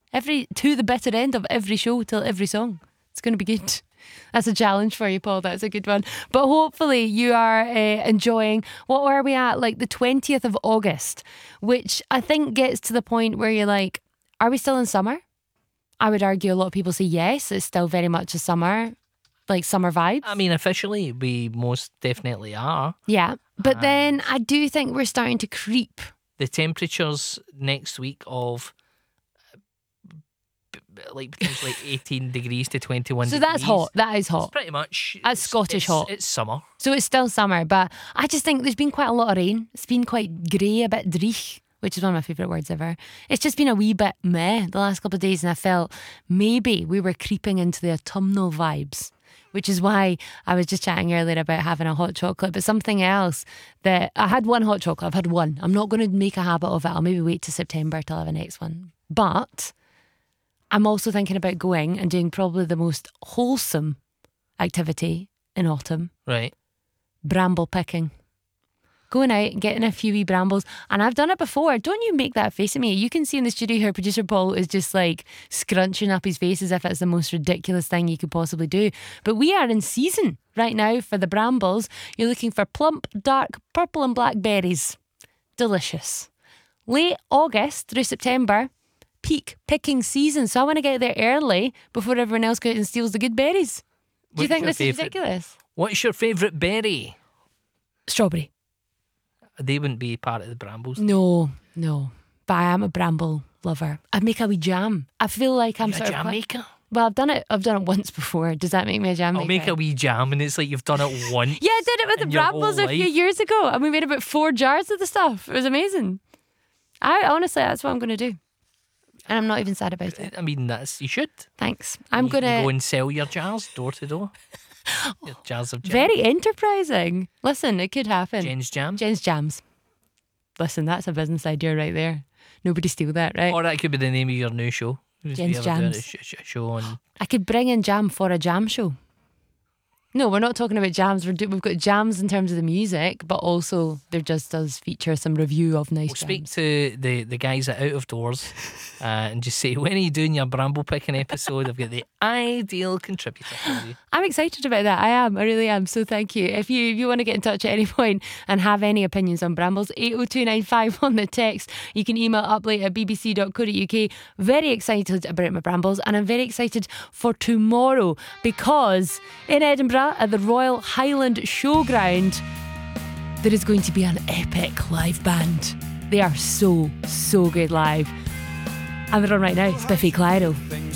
to the bitter end of every show till every song. It's going to be good. That's a challenge for you, Paul. That's a good one. But hopefully you are enjoying, what are we at? Like the 20th of August, which I think gets to the point where you're like, are we still in summer? I would argue a lot of people say yes, it's still very much a summer, like summer vibes. I mean, officially, we most definitely are. Yeah. But then I do think we're starting to creep. The temperatures next week of like potentially 18 degrees to 21 So degrees. that's hot. That is hot. It's pretty much. That's Scottish hot. It's summer. So it's still summer, but I just think there's been quite a lot of rain. It's been quite grey, a bit dreich, which is one of my favourite words ever. It's just been a wee bit meh the last couple of days, and I felt maybe we were creeping into the autumnal vibes, which is why I was just chatting earlier about having a hot chocolate. But something else that I had one hot chocolate. I've had one. I'm not going to make a habit of it. I'll maybe wait to September till I have a next one. But I'm also thinking about going and doing probably the most wholesome activity in autumn. Right. Bramble picking. Going out and getting a few wee brambles. And I've done it before. Don't you make that face at me. You can see in the studio here, producer Paul is just like scrunching up his face as if it's the most ridiculous thing you could possibly do. But we are in season right now for the brambles. You're looking for plump, dark, purple and black berries. Delicious. Late August through September, peak picking season. So I want to get there early before everyone else goes and steals the good berries. Do you think this is ridiculous? What's your favourite berry? Strawberry. They wouldn't be part of the brambles. No. But I am a bramble lover. I'd make a wee jam. I feel like I'm You're a jam maker? Well, I've done it once before. Does that make me a jam maker? I'll make a wee jam and it's like you've done it once. Yeah, I did it with the brambles a few years ago, and we made about 4 jars of the stuff. It was amazing. Honestly, that's what I'm going to do. And I'm not even sad about it. I mean, you should. Thanks. You can go and sell your jars door to door. Your jars of jam. Very enterprising. Listen, it could happen. Jen's Jam. Jen's Jams. Listen, that's a business idea right there. Nobody steal that, right? Or that could be the name of your new show. Jen's Jams. Show on. I could bring in jam for a jam show. No, we're not talking about jams. We've got jams in terms of the music, but also there just does feature some review of nice jams. Speak to the guys at Out of Doors and just say, when are you doing your bramble picking episode? I've got the ideal contributor for you. I'm excited about that. I really am. So thank you. If you want to get in touch at any point and have any opinions on brambles, 80295 on the text. You can email uplate@bbc.co.uk. Very excited about my brambles, and I'm very excited for tomorrow because in Edinburgh at the Royal Highland Showground there is going to be an epic live band. They are so good live, and they're on right now. It's Biffy Clyro.